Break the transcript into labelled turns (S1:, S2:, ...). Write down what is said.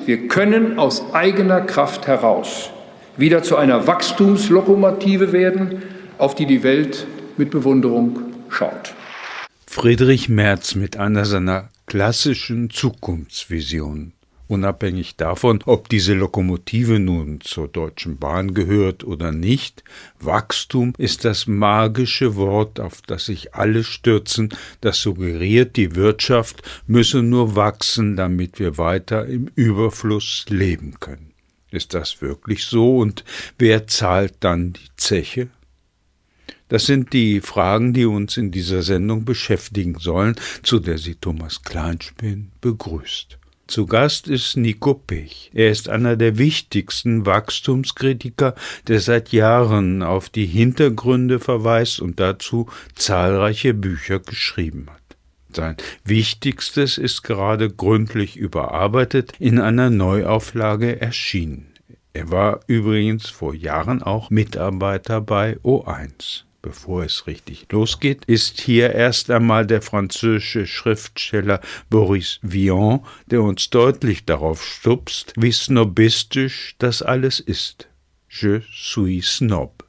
S1: wir können aus eigener Kraft heraus wieder zu einer Wachstumslokomotive werden, auf die die Welt mit Bewunderung schaut.
S2: Friedrich Merz mit einer seiner klassischen Zukunftsvisionen. Unabhängig davon, ob diese Lokomotive nun zur Deutschen Bahn gehört oder nicht, Wachstum ist das magische Wort, auf das sich alle stürzen, das suggeriert, die Wirtschaft müsse nur wachsen, damit wir weiter im Überfluss leben können. Ist das wirklich so und wer zahlt dann die Zeche? Das sind die Fragen, die uns in dieser Sendung beschäftigen sollen, zu der sie Thomas Kleinspin begrüßt. Zu Gast ist Nico Pech. Er ist einer der wichtigsten Wachstumskritiker, der seit Jahren auf die Hintergründe verweist und dazu zahlreiche Bücher geschrieben hat. Sein wichtigstes ist gerade gründlich überarbeitet in einer Neuauflage erschienen. Er war übrigens vor Jahren auch Mitarbeiter bei O1. Bevor es richtig losgeht, ist hier erst einmal der französische Schriftsteller Boris Vian, der uns deutlich darauf stupst, wie snobistisch das alles ist. Je suis snob.